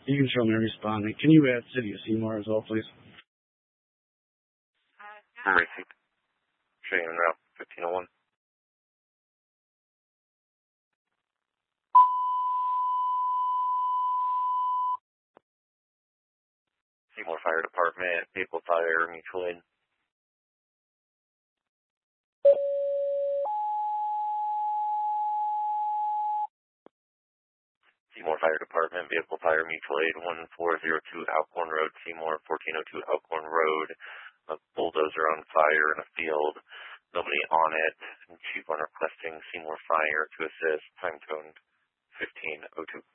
You can show me responding. Can you add City of Seymour as well, please? Racing. Showing en route 1501. Seymour Fire Department, Maple Fire, mutual aid. Seymour Fire Department, Vehicle Fire, Mutual Aid, 1402 Alcorn Road, Seymour, 1402 Alcorn Road. A bulldozer on fire in a field. Nobody on it. Chief one requesting Seymour Fire to assist. Time code 1502.